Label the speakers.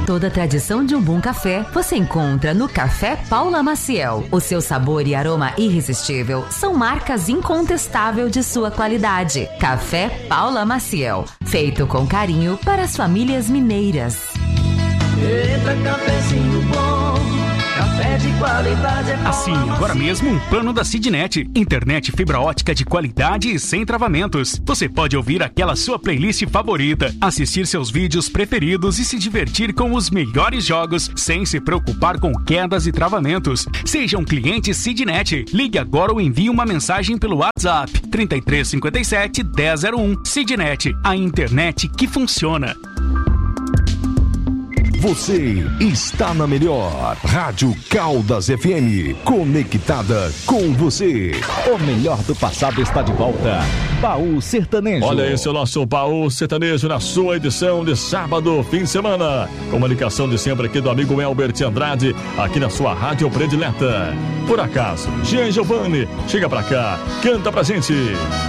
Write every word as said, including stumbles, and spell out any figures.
Speaker 1: Toda a tradição de um bom café você encontra no Café Paula Maciel. O seu sabor e aroma irresistível são marcas incontestáveis de sua qualidade. Café Paula Maciel, feito com carinho para as famílias mineiras.
Speaker 2: Eita, cafezinho bom, café de qualidade é Paula
Speaker 3: Assim, agora
Speaker 2: Maciel.
Speaker 3: mesmo um plano da Sidnet. Internet fibra ótica de qualidade e sem travamentos. Você pode ouvir aquela sua playlist favorita, assistir seus vídeos preferidos e se divertir com os melhores jogos sem se preocupar com quedas e travamentos. Seja um cliente Sidnet. Ligue agora ou envie uma mensagem pelo WhatsApp trinta e três cinquenta e sete, dez zero um. Sidnet, a internet que funciona.
Speaker 4: Você está na melhor Rádio Caldas F M, conectada com você.
Speaker 5: O melhor do passado está de volta. Baú Sertanejo.
Speaker 6: Olha, esse é o nosso Baú Sertanejo na sua edição de sábado, fim de semana. Comunicação de sempre aqui do amigo Elbert Andrade, aqui na sua rádio predileta. Por acaso, Jean Giovanni, chega pra cá, canta pra gente.